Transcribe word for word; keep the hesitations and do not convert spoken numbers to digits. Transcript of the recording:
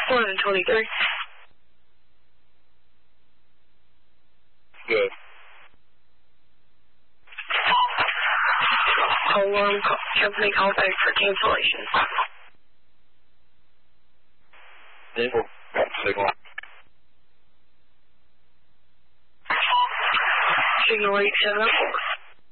one and twenty-three. Good. Alarm company call back for cancellation. Signal. Signal. Signal eight seven four.